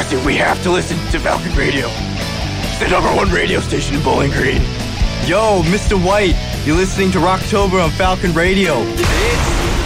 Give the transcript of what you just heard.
suggesting we have to listen to Falcon Radio. It's the #1 radio station in Bowling Green. Yo, Mr. White, you're listening to Rocktober on Falcon Radio.